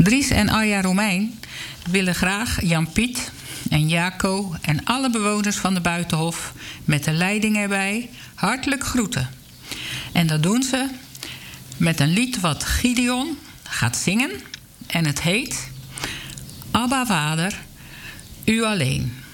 Dries en Arja Romein willen graag Jan-Piet en Jaco en alle bewoners van de Buitenhof met de leiding erbij hartelijk groeten. En dat doen ze met een lied wat Gideon gaat zingen. En het heet Abba Vader, u alleen.